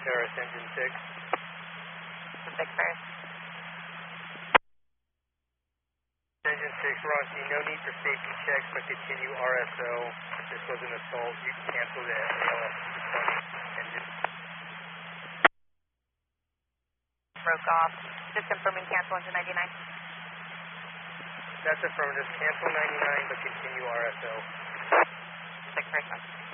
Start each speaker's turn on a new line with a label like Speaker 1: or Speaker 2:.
Speaker 1: Paris engine 6.
Speaker 2: 6 Paris.
Speaker 1: Engine 6, Ronchi, no need for safety checks, but continue RSO. If this was an assault, you can cancel the ALS engine.
Speaker 2: Broke off. Just confirming cancel engine 99.
Speaker 1: That's affirmative. Cancel 99, but continue RSO.
Speaker 2: 6 Paris.